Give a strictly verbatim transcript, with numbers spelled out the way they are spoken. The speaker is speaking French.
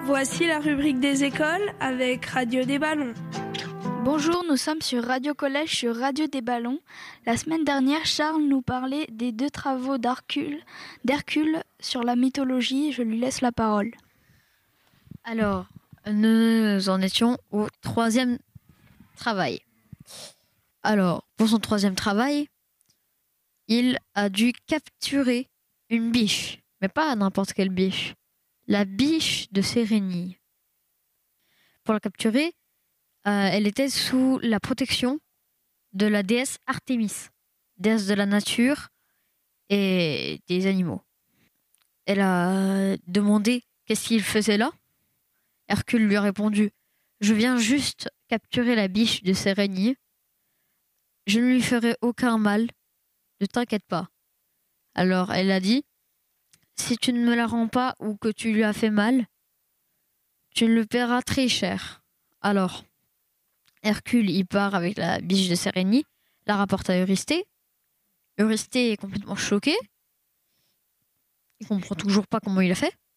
Voici la rubrique des écoles avec Radio des Ballons. Bonjour, nous sommes sur Radio Collège, sur Radio des Ballons. La semaine dernière, Charles nous parlait des deux travaux d'Hercule, d'Hercule sur la mythologie. Je lui laisse la parole. Alors, nous en étions au troisième travail. Alors, pour son troisième travail, il a dû capturer une biche, mais pas n'importe quelle biche, la biche de Sérénie. Pour la capturer, euh, elle était sous la protection de la déesse Artémis, déesse de la nature et des animaux. Elle a demandé qu'est-ce qu'il faisait là. Hercule lui a répondu « Je viens juste capturer la biche de Sérénie. Je ne lui ferai aucun mal, ne t'inquiète pas. » Alors elle a dit « Si tu ne me la rends pas ou que tu lui as fait mal, tu le paieras très cher. » Alors Hercule y part avec la biche de Sérénie, la rapporte à Eurysthée. Eurysthée est complètement choqué. Il comprend toujours pas comment il a fait.